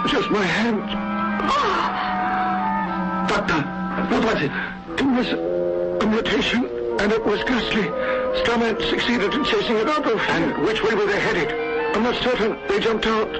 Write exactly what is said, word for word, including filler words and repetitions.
Just my hand. Doctor, what was it? It was a mutation, and it was ghastly. Starman succeeded in chasing it out of... And which way were they headed? I'm not certain. They jumped out.